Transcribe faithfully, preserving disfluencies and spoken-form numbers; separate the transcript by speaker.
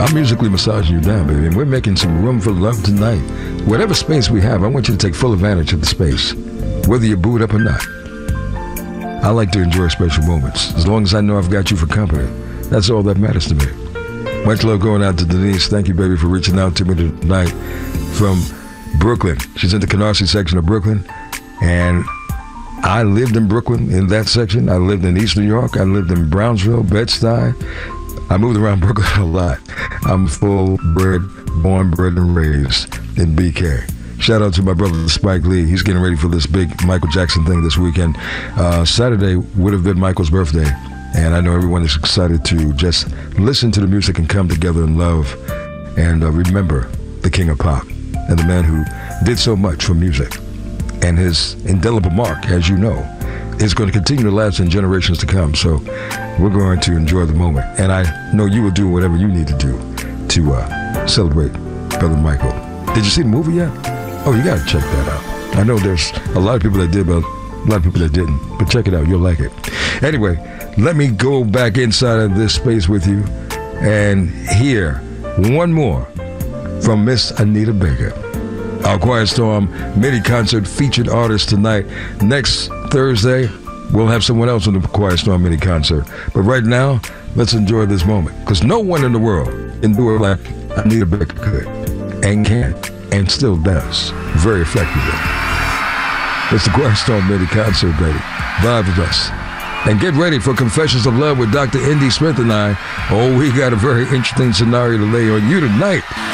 Speaker 1: I'm musically massaging you down, baby, and we're making some room for love tonight. Whatever space we have, I want you to take full advantage of the space, whether you're booed up or not. I like to enjoy special moments, as long as I know I've got you for company. That's all that matters to me. Much love going out to Denise. Thank you, baby, for reaching out to me tonight from Brooklyn. She's in the Canarsie section of Brooklyn, and I lived in Brooklyn in that section. I lived in East New York. I lived in Brownsville, Bed-Stuy. I moved around Brooklyn a lot. I'm full bred, born, bred, and raised in B K. Shout out to my brother Spike Lee. He's getting ready for this big Michael Jackson thing this weekend. Uh, Saturday would have been Michael's birthday, and I know everyone is excited to just listen to the music and come together in love and uh, remember the king of pop and the man who did so much for music. And his indelible mark, as you know, is going to continue to last in generations to come. So we're going to enjoy the moment. And I know you will do whatever you need to do to uh, celebrate Brother Michael. Did you see the movie yet? Oh, you got to check that out. I know there's a lot of people that did, but a lot of people that didn't. But check it out. You'll like it. Anyway, let me go back inside of this space with you and hear one more from Miss Anita Baker. Our Quiet Storm mini concert featured artist tonight. Next Thursday, we'll have someone else on the Quiet Storm mini concert. But right now, let's enjoy this moment, because no one in the world can do it like Anita Baker could, and can, and still does, very effectively. It's the Quiet Storm mini concert, baby. Vibe with us. And get ready for Confessions of Love with Doctor Indy Smith and I. Oh, we got a very interesting scenario to lay on you tonight.